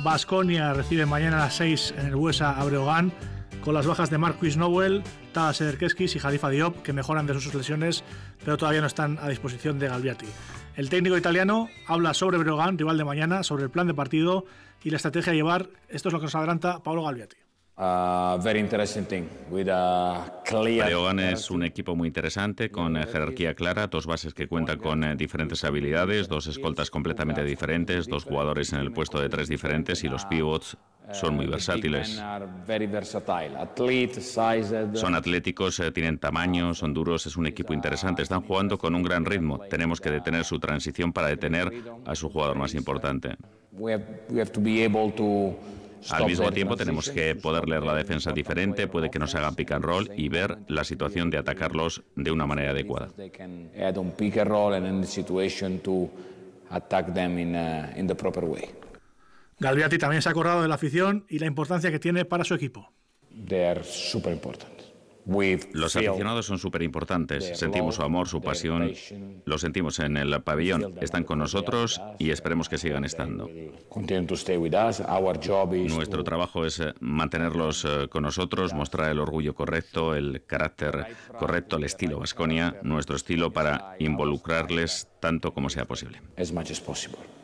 Baskonia recibe mañana a las 6 en el Buesa a Breogán, con las bajas de Marquis Nowell, Tadas Ederkeskis y Khalifa Diop, que mejoran de sus lesiones, pero todavía no están a disposición de Galbiati. El técnico italiano habla sobre Breogán, rival de mañana, sobre el plan de partido y la estrategia a llevar. Esto es lo que nos adelanta Paolo Galbiati. Breogán es un equipo muy interesante, con jerarquía clara, dos bases que cuentan con diferentes habilidades, dos escoltas completamente diferentes, dos jugadores en el puesto de tres diferentes y los pivots son muy versátiles. Son atléticos, tienen tamaño, son duros, es un equipo interesante, están jugando con un gran ritmo. Tenemos que detener su transición para detener a su jugador más importante. Al mismo tiempo tenemos que poder leer la defensa diferente, puede que nos hagan pick and roll y ver la situación de atacarlos de una manera adecuada. Galbiati también se ha acordado de la afición y la importancia que tiene para su equipo. Los aficionados son súper importantes, sentimos su amor, su pasión, lo sentimos en el pabellón, están con nosotros y esperemos que sigan estando. Nuestro trabajo es mantenerlos con nosotros, mostrar el orgullo correcto, el carácter correcto, el estilo Baskonia, nuestro estilo para involucrarles tanto como sea posible.